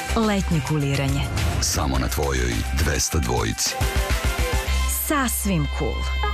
Letnje kuliranje. Samo na tvojoj 202. Sasvim cool.